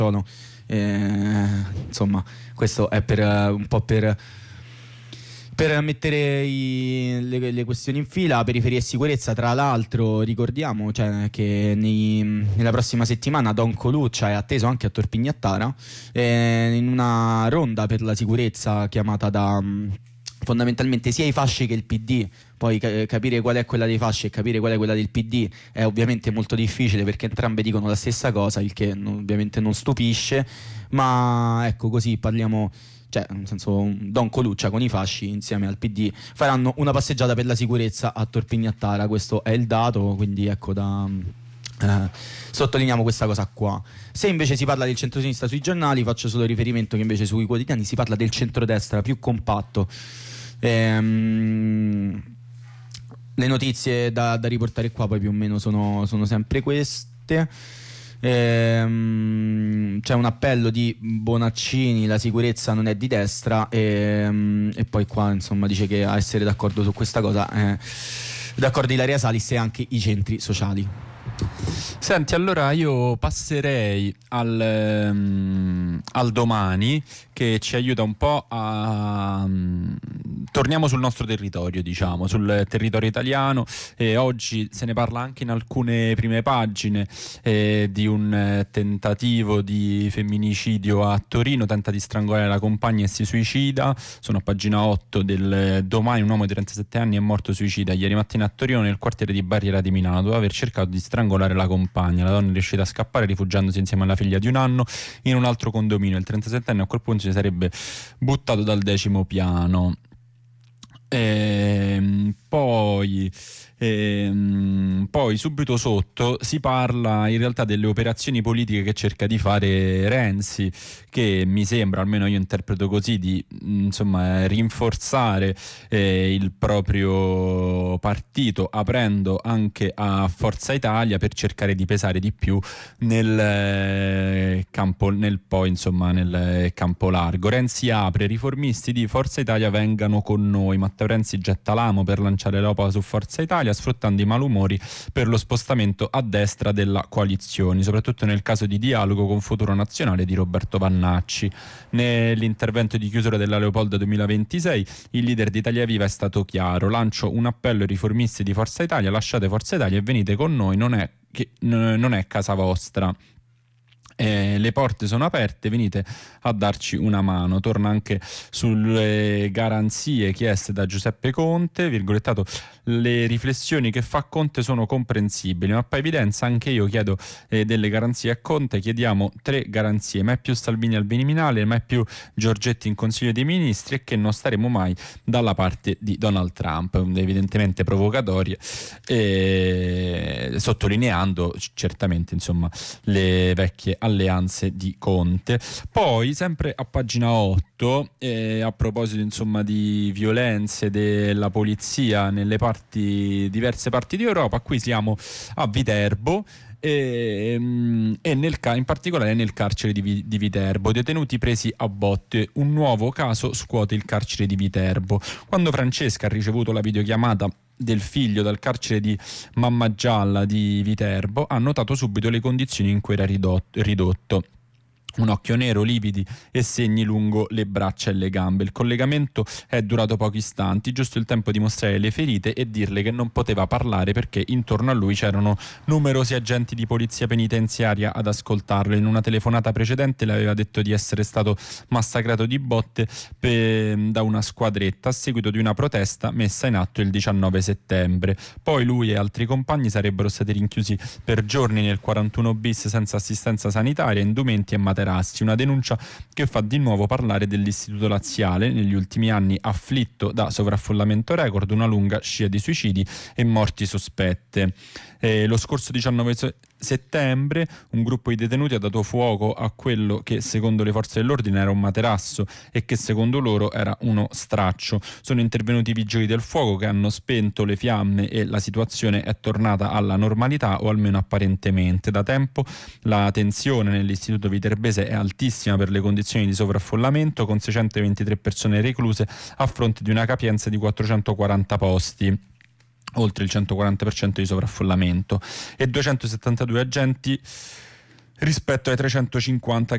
sono. Insomma, questo è per un po' per mettere le questioni in fila. Periferia e sicurezza, tra l'altro, ricordiamo, cioè, che nella prossima settimana Don Coluccia è atteso anche a Torpignattara in una ronda per la sicurezza chiamata da fondamentalmente sia i fasci che il PD. Poi capire qual è quella dei fasci e capire qual è quella del PD è ovviamente molto difficile, perché entrambe dicono la stessa cosa, il che ovviamente non stupisce, ma ecco, così parliamo. Cioè, nel senso, Don Coluccia con i fasci insieme al PD faranno una passeggiata per la sicurezza a Torpignattara. Questo è il dato, quindi ecco, sottolineiamo questa cosa qua. Se invece si parla del centrosinistra sui giornali, faccio solo riferimento che invece sui quotidiani si parla del centrodestra più compatto. Le notizie da riportare qua poi più o meno sono sempre queste. C'è un appello di Bonaccini: la sicurezza non è di destra, e poi qua insomma dice che a essere d'accordo su questa cosa d'accordo Ilaria Salis e anche i centri sociali. Senti, allora io passerei al Domani, che ci aiuta un po' a torniamo sul nostro territorio, diciamo, sul territorio italiano, e oggi se ne parla anche in alcune prime pagine di un tentativo di femminicidio a Torino. Tenta di strangolare la compagna e si suicida. Sono a pagina 8 del Domani. Un uomo di 37 anni è morto suicida ieri mattina a Torino, nel quartiere di Barriera di Milano, dopo aver cercato di strangolare la compagna. La donna è riuscita a scappare rifugiandosi insieme alla figlia di 1 anno in un altro condominio. Il 37enne a quel punto si sarebbe buttato dal 10° piano. Poi subito sotto si parla in realtà delle operazioni politiche che cerca di fare Renzi, che mi sembra, almeno io interpreto così, di rinforzare il proprio partito, aprendo anche a Forza Italia per cercare di pesare di più nel campo largo. Renzi apre: riformisti di Forza Italia vengano con noi. Matteo Renzi getta l'amo per lanciare l'OPA su Forza Italia, sfruttando i malumori per lo spostamento a destra della coalizione, soprattutto nel caso di Dialogo con Futuro Nazionale di Roberto Vannacci. Nell'intervento di chiusura della Leopolda 2026 il leader di Italia Viva è stato chiaro: lancio un appello ai riformisti di Forza Italia, lasciate Forza Italia e venite con noi, non è casa vostra. Le porte sono aperte, venite a darci una mano. Torna anche sulle garanzie chieste da Giuseppe Conte, virgolettato: le riflessioni che fa Conte sono comprensibili, ma poi evidenza anche io chiedo delle garanzie a Conte. Chiediamo 3 garanzie: mai più Salvini al Viminale, mai più Giorgetti in Consiglio dei Ministri, e che non staremo mai dalla parte di Donald Trump. Evidentemente provocatorie, sottolineando certamente le vecchie alleanze di Conte. Poi sempre a pagina 8, a proposito di violenze della polizia nelle diverse parti di Europa, qui siamo a Viterbo e in particolare nel carcere di Viterbo. Detenuti presi a botte, un nuovo caso scuote il carcere di Viterbo. Quando Francesca ha ricevuto la videochiamata del figlio dal carcere di Mamma Gialla di Viterbo, ha notato subito le condizioni in cui era ridotto. Un occhio nero, lividi e segni lungo le braccia e le gambe. Il collegamento è durato pochi istanti, giusto il tempo di mostrare le ferite e dirle che non poteva parlare perché intorno a lui c'erano numerosi agenti di polizia penitenziaria ad ascoltarlo. In una telefonata precedente le aveva detto di essere stato massacrato di botte da una squadretta a seguito di una protesta messa in atto il 19 settembre. Poi lui e altri compagni sarebbero stati rinchiusi per giorni nel 41 bis senza assistenza sanitaria, indumenti e materassi. Una denuncia che fa di nuovo parlare dell'istituto laziale, negli ultimi anni afflitto da sovraffollamento record, una lunga scia di suicidi e morti sospette. Lo scorso 19 settembre un gruppo di detenuti ha dato fuoco a quello che secondo le forze dell'ordine era un materasso e che secondo loro era uno straccio. Sono intervenuti i vigili del fuoco che hanno spento le fiamme e la situazione è tornata alla normalità, o almeno apparentemente. Da tempo la tensione nell'istituto viterbese è altissima per le condizioni di sovraffollamento, con 623 persone recluse a fronte di una capienza di 440 posti, oltre il 140% di sovraffollamento, e 272 agenti rispetto ai 350